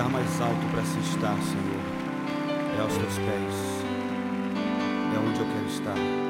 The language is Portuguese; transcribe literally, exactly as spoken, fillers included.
lugar mais alto para se estar, Senhor, é aos teus pés, é onde eu quero estar.